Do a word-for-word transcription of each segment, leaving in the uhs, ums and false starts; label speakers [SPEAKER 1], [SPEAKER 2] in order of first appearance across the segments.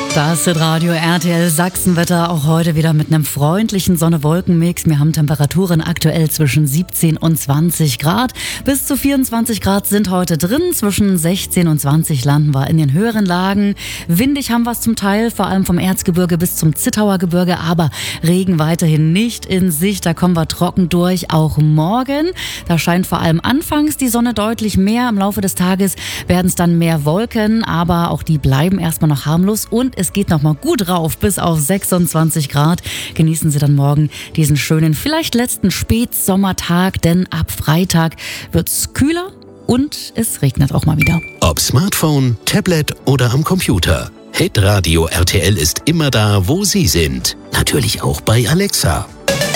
[SPEAKER 1] Das ist Radio R T L Sachsenwetter, auch heute wieder mit einem freundlichen Sonne-Wolken-Mix. Wir haben Temperaturen aktuell zwischen siebzehn und zwanzig Grad. Bis zu vierundzwanzig Grad sind heute drin. Zwischen sechzehn und zwanzig landen wir in den höheren Lagen. Windig haben wir es zum Teil, vor allem vom Erzgebirge bis zum Zittauer Gebirge. Aber Regen weiterhin nicht in Sicht. Da kommen wir trocken durch, auch morgen. Da scheint vor allem anfangs die Sonne deutlich mehr. Im Laufe des Tages werden es dann mehr Wolken. Aber auch die bleiben erstmal noch harmlos. Und es Es geht nochmal gut rauf, bis auf sechsundzwanzig Grad. Genießen Sie dann morgen diesen schönen, vielleicht letzten Spätsommertag, denn ab Freitag wird's kühler und es regnet auch mal wieder.
[SPEAKER 2] Ob Smartphone, Tablet oder am Computer. Hitradio R T L ist immer da, wo Sie sind. Natürlich auch bei Alexa.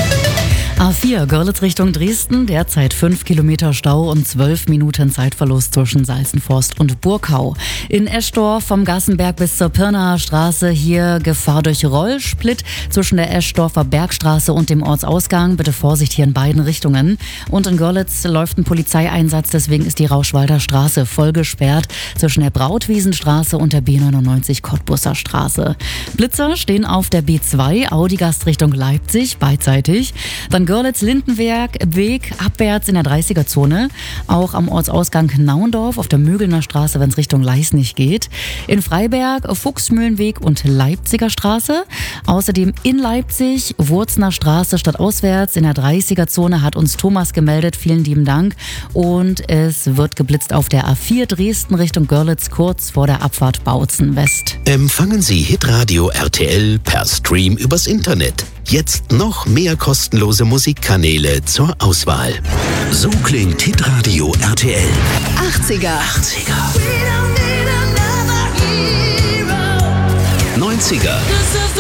[SPEAKER 1] A vier, Görlitz Richtung Dresden, derzeit fünf Kilometer Stau und zwölf Minuten Zeitverlust zwischen Salzenforst und Burkau. In Eschdorf vom Gassenberg bis zur Pirnaer Straße hier Gefahr durch Rollsplit zwischen der Eschdorfer Bergstraße und dem Ortsausgang. Bitte Vorsicht hier in beiden Richtungen. Und in Görlitz läuft ein Polizeieinsatz, deswegen ist die Rauschwalder Straße voll gesperrt zwischen der Brautwiesenstraße und der B neunundneunzig Cottbusser Straße. Blitzer stehen auf der B zwei, Audigast Richtung Leipzig, beidseitig. Dann Görlitz-Lindenberg, Weg abwärts in der dreißiger-Zone. Auch am Ortsausgang Naundorf auf der Mögelner Straße, wenn es Richtung Leisnig geht. In Freiberg, Fuchsmühlenweg und Leipziger Straße. Außerdem in Leipzig, Wurzner Straße stadtauswärts in der dreißiger-Zone hat uns Thomas gemeldet. Vielen lieben Dank. Und es wird geblitzt auf der A vier Dresden Richtung Görlitz, kurz vor der Abfahrt Bautzen West.
[SPEAKER 2] Empfangen Sie Hitradio R T L per Stream übers Internet. Jetzt noch mehr kostenlose Musikkanäle zur Auswahl. So klingt Hitradio R T L.
[SPEAKER 3] achtziger.
[SPEAKER 2] achtziger. neunziger.